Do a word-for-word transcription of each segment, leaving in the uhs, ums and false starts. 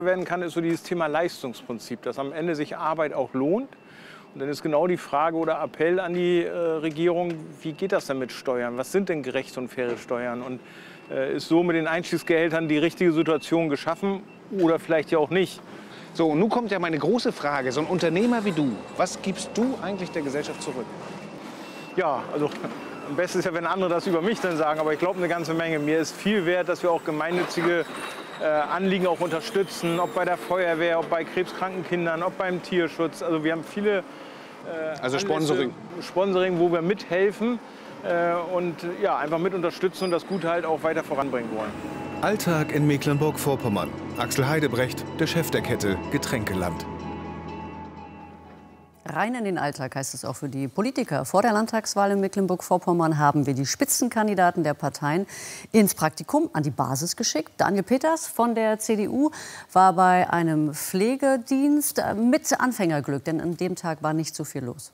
werden kann, ist so dieses Thema Leistungsprinzip, dass am Ende sich Arbeit auch lohnt. Und dann ist genau die Frage oder Appell an die äh, Regierung, wie geht das denn mit Steuern? Was sind denn gerechte und faire Steuern? Und äh, ist so mit den Einstiegsgehältern die richtige Situation geschaffen oder vielleicht ja auch nicht? So, und nun kommt ja meine große Frage. So ein Unternehmer wie du, was gibst du eigentlich der Gesellschaft zurück? Ja, also am besten ist ja, wenn andere das über mich dann sagen, aber ich glaube eine ganze Menge. Mir ist viel wert, dass wir auch gemeinnützige äh, Anliegen auch unterstützen, ob bei der Feuerwehr, ob bei krebskranken Kindern, ob beim Tierschutz. Also wir haben viele äh, also Anlässe, Sponsoring. Sponsoring, wo wir mithelfen äh, und ja, einfach mit unterstützen und das Gute halt auch weiter voranbringen wollen. Alltag in Mecklenburg-Vorpommern. Axel Heidebrecht, der Chef der Kette Getränkeland. Rein in den Alltag heißt es auch für die Politiker. Vor der Landtagswahl in Mecklenburg-Vorpommern haben wir die Spitzenkandidaten der Parteien ins Praktikum an die Basis geschickt. Daniel Peters von der C D U war bei einem Pflegedienst mit Anfängerglück, denn an dem Tag war nicht so viel los.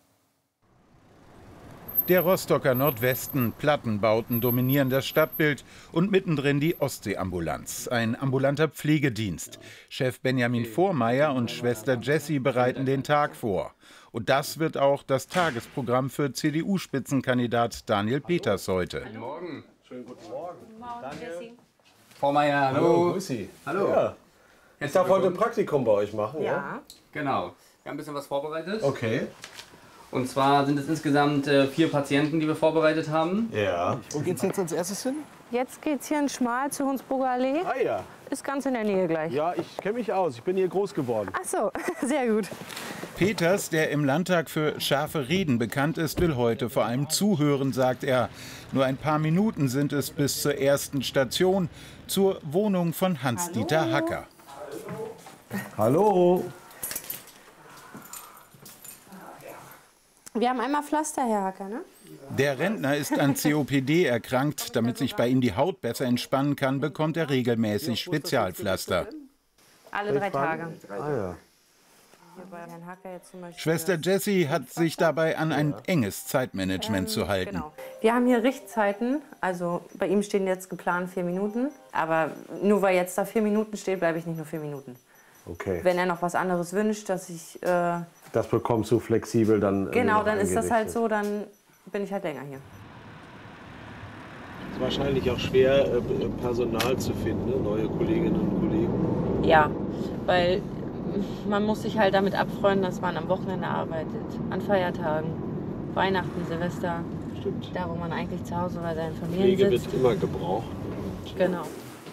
Der Rostocker Nordwesten, Plattenbauten dominieren das Stadtbild und mittendrin die Ostseeambulanz, ein ambulanter Pflegedienst. Chef Benjamin Vormeier und Schwester Jessie bereiten den Tag vor. Und das wird auch das Tagesprogramm für C D U-Spitzenkandidat Daniel Peters heute. Guten Morgen. Schönen guten Morgen. Guten Morgen, Daniel. Vormeier, hallo. Hallo, grüß Sie. Hallo. Ja. Ich darf heute ein Praktikum bei euch machen, ja? Ja, genau. Wir haben ein bisschen was vorbereitet. Okay. Und zwar sind es insgesamt äh, vier Patienten, die wir vorbereitet haben. Ja. Wo geht's jetzt als erstes hin? Jetzt geht's hier in Schmal zur Hunsburger Allee. Ah ja. Ist ganz in der Nähe gleich. Ja, ich kenne mich aus. Ich bin hier groß geworden. Ach so, sehr gut. Peters, der im Landtag für scharfe Reden bekannt ist, will heute vor allem zuhören, sagt er. Nur ein paar Minuten sind es bis zur ersten Station, zur Wohnung von Hans-Dieter Hacker. Hallo. Wir haben einmal Pflaster, Herr Hacker, ne? Der Rentner ist an C O P D erkrankt. Damit sich bei ihm die Haut besser entspannen kann, bekommt er regelmäßig Spezialpflaster. Alle drei Tage. Ah ja. Schwester Jessie hat sich dabei an ein enges Zeitmanagement ähm, zu halten. Genau. Wir haben hier Richtzeiten, also bei ihm stehen jetzt geplant vier Minuten. Aber nur weil jetzt da vier Minuten steht, bleibe ich nicht nur vier Minuten. Okay. Wenn er noch was anderes wünscht, dass ich... Äh, das bekommst du flexibel dann. Genau, dann ist das halt so, dann bin ich halt länger hier. Es ist wahrscheinlich auch schwer, Personal zu finden, ne? Neue Kolleginnen und Kollegen. Ja, weil man muss sich halt damit abfreunden, dass man am Wochenende arbeitet, an Feiertagen, Weihnachten, Silvester. Stimmt. Da, wo man eigentlich zu Hause bei seinen Familien Pflege sitzt. wird immer gebraucht. Genau.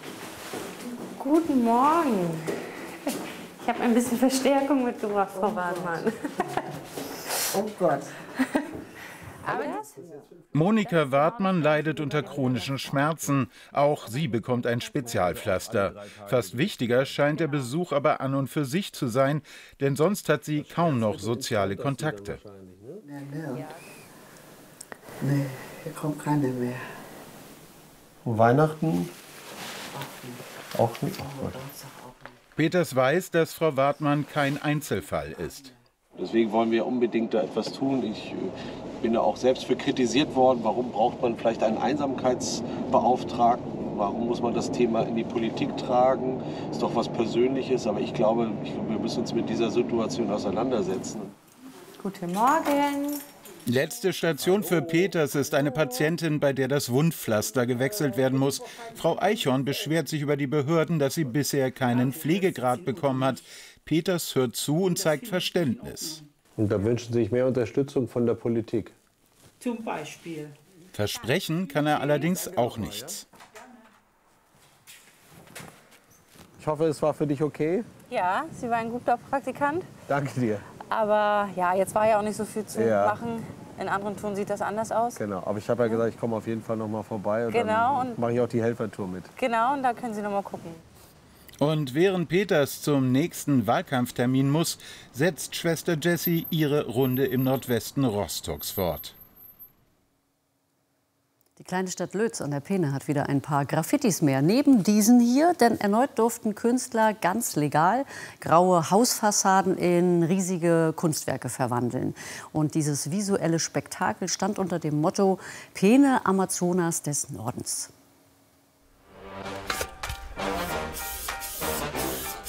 Guten Morgen. Ich habe ein bisschen Verstärkung mitgebracht, Frau Wartmann. Oh Gott. Aber das? Monika Wartmann leidet unter chronischen Schmerzen. Auch sie bekommt ein Spezialpflaster. Fast wichtiger scheint der Besuch aber an und für sich zu sein, denn sonst hat sie kaum noch soziale Kontakte. Nee, nee, hier kommt keine mehr. Und Weihnachten? Auch nicht. Peters weiß, dass Frau Wartmann kein Einzelfall ist. Deswegen wollen wir unbedingt da etwas tun. Ich bin da auch selbst für kritisiert worden. Warum braucht man vielleicht einen Einsamkeitsbeauftragten? Warum muss man das Thema in die Politik tragen? Ist doch was Persönliches. Aber ich glaube, ich glaube, wir müssen uns mit dieser Situation auseinandersetzen. Guten Morgen. Letzte Station für Peters ist eine Patientin, bei der das Wundpflaster gewechselt werden muss. Frau Eichhorn beschwert sich über die Behörden, dass sie bisher keinen Pflegegrad bekommen hat. Peters hört zu und zeigt Verständnis. Und da wünschen Sie sich mehr Unterstützung von der Politik? Zum Beispiel. Versprechen kann er allerdings auch nichts. Ich hoffe, es war für dich okay. Ja, Sie war ein guter Praktikant. Danke dir. Aber ja, jetzt war ja auch nicht so viel zu Ja. machen. In anderen Touren sieht das anders aus. Genau, aber ich habe ja gesagt, ich komme auf jeden Fall noch mal vorbei. Und Genau, dann und- mache ich auch die Helfertour mit. Genau, und da können Sie noch mal gucken. Und während Peters zum nächsten Wahlkampftermin muss, setzt Schwester Jessie ihre Runde im Nordwesten Rostocks fort. Die kleine Stadt Lötz an der Peene hat wieder ein paar Graffitis mehr. Neben diesen hier, denn erneut durften Künstler ganz legal graue Hausfassaden in riesige Kunstwerke verwandeln. Und dieses visuelle Spektakel stand unter dem Motto Peene Amazonas des Nordens.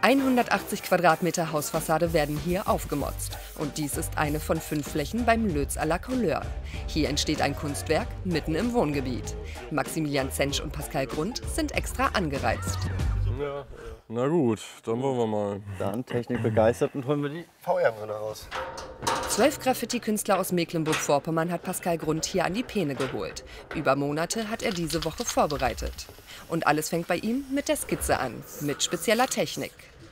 hundertachtzig Quadratmeter Hausfassade werden hier aufgemotzt. Und dies ist eine von fünf Flächen beim Lötz à la Couleur. Hier entsteht ein Kunstwerk mitten im Wohngebiet. Maximilian Zensch und Pascal Grund sind extra angereist. Ja, na gut, dann wollen wir mal. Dann Technik begeistert und holen wir die V R-Brille raus. Zwölf Graffiti-Künstler aus Mecklenburg-Vorpommern hat Pascal Grund hier an die Peene geholt. Über Monate hat er diese Woche vorbereitet. Und alles fängt bei ihm mit der Skizze an, mit spezieller Technik.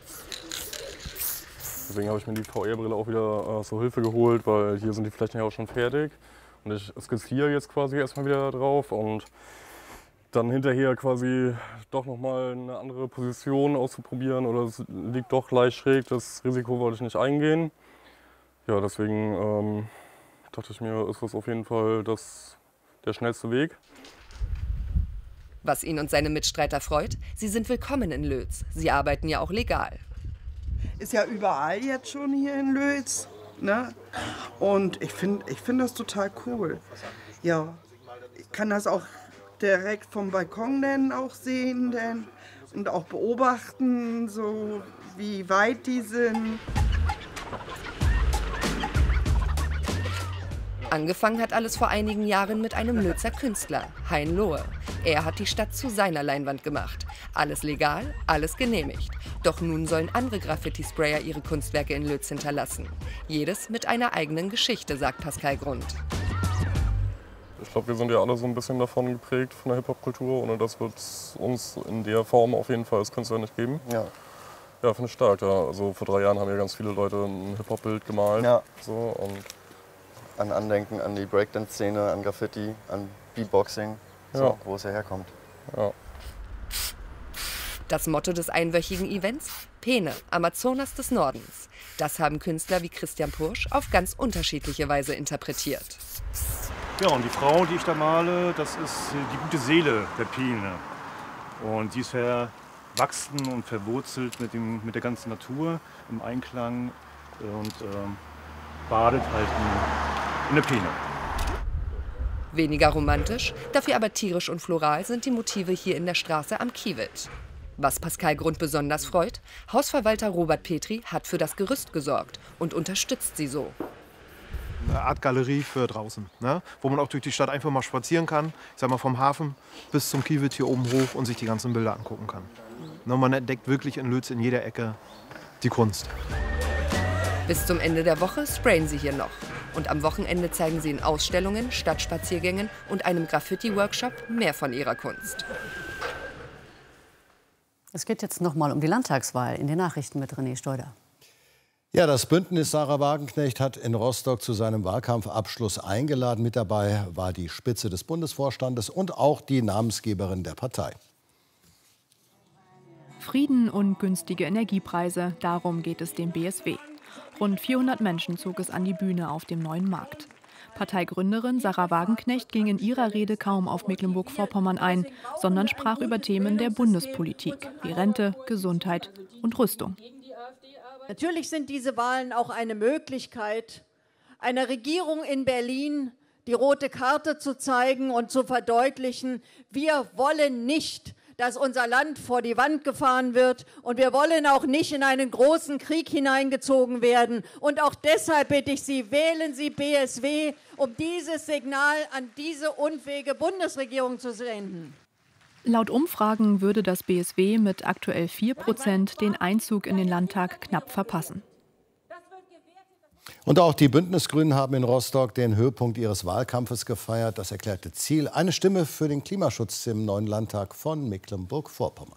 Deswegen habe ich mir die V R-Brille auch wieder äh, zur Hilfe geholt, weil hier sind die Flächen ja auch schon fertig. Und ich skizziere jetzt quasi erstmal wieder drauf und dann hinterher quasi doch nochmal eine andere Position auszuprobieren oder es liegt doch leicht schräg, das Risiko wollte ich nicht eingehen. Ja, deswegen ähm, dachte ich mir, ist das auf jeden Fall das, der schnellste Weg. Was ihn und seine Mitstreiter freut, sie sind willkommen in Lötz. Sie arbeiten ja auch legal. Ist ja überall jetzt schon hier in Lötz, ne? Und ich finde ich find das total cool. Ja, ich kann das auch direkt vom Balkon dann auch sehen denn, und auch beobachten, so wie weit die sind. Angefangen hat alles vor einigen Jahren mit einem Lötzer Künstler, Hein Lohe. Er hat die Stadt zu seiner Leinwand gemacht. Alles legal, alles genehmigt. Doch nun sollen andere Graffiti-Sprayer ihre Kunstwerke in Lötz hinterlassen. Jedes mit einer eigenen Geschichte, sagt Pascal Grund. Ich glaube, wir sind ja alle so ein bisschen davon geprägt, von der Hip-Hop-Kultur. Und das wird es uns in der Form auf jeden Fall als Künstler nicht geben. Ja. Ja, finde ich stark. Ja. Also vor drei Jahren haben ja ganz viele Leute ein Hip-Hop-Bild gemalt. Ja. So, und an Andenken an die Breakdance-Szene, an Graffiti, an Beatboxing, so, ja. Wo es ja herkommt. Ja. Das Motto des einwöchigen Events? Peene, Amazonas des Nordens. Das haben Künstler wie Christian Pursch auf ganz unterschiedliche Weise interpretiert. Ja, und die Frau, die ich da male, das ist die gute Seele der Peene. Und die ist verwachsen und verwurzelt mit, dem, mit der ganzen Natur im Einklang und ähm, badet halt in, in der Peene. Weniger romantisch, dafür aber tierisch und floral sind die Motive hier in der Straße am Kiewit. Was Pascal Grund besonders freut, Hausverwalter Robert Petri hat für das Gerüst gesorgt und unterstützt sie so. Eine Art Galerie für draußen, ne? Wo man auch durch die Stadt einfach mal spazieren kann. Ich sag mal vom Hafen bis zum Kiewit hier oben hoch und sich die ganzen Bilder angucken kann. Ne? Man entdeckt wirklich in Lötz in jeder Ecke die Kunst. Bis zum Ende der Woche sprayen sie hier noch. Und am Wochenende zeigen sie in Ausstellungen, Stadtspaziergängen und einem Graffiti-Workshop mehr von ihrer Kunst. Es geht jetzt noch mal um die Landtagswahl in den Nachrichten mit René Steuder. Ja, das Bündnis Sarah Wagenknecht hat in Rostock zu seinem Wahlkampfabschluss eingeladen. Mit dabei war die Spitze des Bundesvorstandes und auch die Namensgeberin der Partei. Frieden und günstige Energiepreise, darum geht es dem B S W. Rund vierhundert Menschen zog es an die Bühne auf dem Neuen Markt. Parteigründerin Sarah Wagenknecht ging in ihrer Rede kaum auf Mecklenburg-Vorpommern ein, sondern sprach über Themen der Bundespolitik wie Rente, Gesundheit und Rüstung. Natürlich sind diese Wahlen auch eine Möglichkeit, einer Regierung in Berlin die rote Karte zu zeigen und zu verdeutlichen, wir wollen nicht, dass unser Land vor die Wand gefahren wird und wir wollen auch nicht in einen großen Krieg hineingezogen werden. Und auch deshalb bitte ich Sie, wählen Sie B S W, um dieses Signal an diese unfähige Bundesregierung zu senden. Laut Umfragen würde das B S W mit aktuell vier Prozent den Einzug in den Landtag knapp verpassen. Und auch die Bündnisgrünen haben in Rostock den Höhepunkt ihres Wahlkampfes gefeiert. Das erklärte Ziel: eine Stimme für den Klimaschutz im neuen Landtag von Mecklenburg-Vorpommern.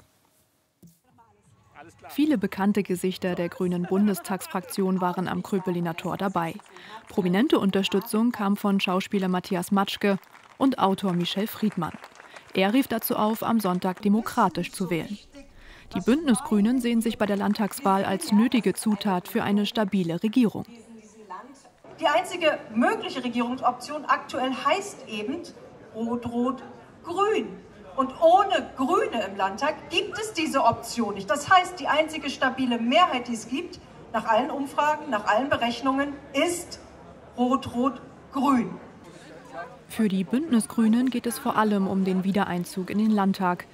Viele bekannte Gesichter der grünen Bundestagsfraktion waren am Kröpeliner Tor dabei. Prominente Unterstützung kam von Schauspieler Matthias Matschke und Autor Michel Friedmann. Er rief dazu auf, am Sonntag demokratisch zu wählen. Die Bündnisgrünen sehen sich bei der Landtagswahl als nötige Zutat für eine stabile Regierung. Die einzige mögliche Regierungsoption aktuell heißt eben Rot-Rot-Grün. Und ohne Grüne im Landtag gibt es diese Option nicht. Das heißt, die einzige stabile Mehrheit, die es gibt, nach allen Umfragen, nach allen Berechnungen, ist Rot-Rot-Grün. Für die Bündnisgrünen geht es vor allem um den Wiedereinzug in den Landtag.